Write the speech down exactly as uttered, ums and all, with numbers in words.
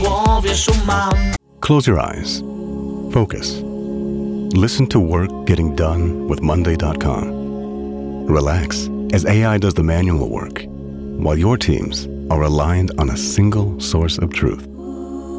głowie szum mam. Close your eyes. Focus. Listen to work getting done with Monday dot com. Relax as A I does the manual work, while your teams are aligned on a single source of truth.